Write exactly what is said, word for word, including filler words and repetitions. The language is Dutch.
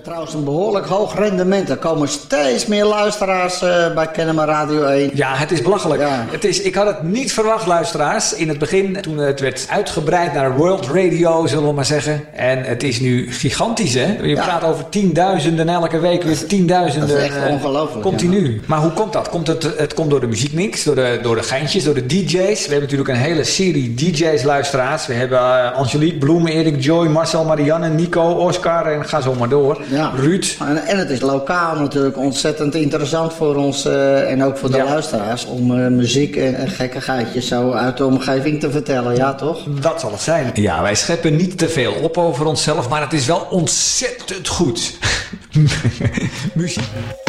trouwens een behoorlijk hoog rendement. Er komen steeds meer luisteraars uh, bij Kennemer Radio één. Ja, het is belachelijk. Ja. Het is, ik had het niet verwacht, luisteraars. In het begin, toen het werd uitgebreid naar World Radio, zullen we maar zeggen. En het is nu gigantisch, hè? Je ja. praat over tienduizenden elke week. Weer tienduizenden. Dat is echt ongelooflijk. Continu. Ja. Maar hoe komt dat? Komt het, het komt door de muziekmix, door de, door de geintjes, door de D J's. We hebben natuurlijk een hele serie D J's, luisteraars. We hebben uh, Angelique, Bloem, Erik, Joy, Marcel, Marianne, Nico, Oscar en ga zo maar door. Ja. Ruud. En, en het is lokaal natuurlijk ontzettend interessant voor ons uh, en ook voor de ja. luisteraars om uh, muziek en, en gekkigheidjes zo uit de omgeving te vertellen, ja toch? Dat zal het zijn. Ja, wij scheppen niet te veel op over onszelf, maar het is wel ontzettend goed. Muziek.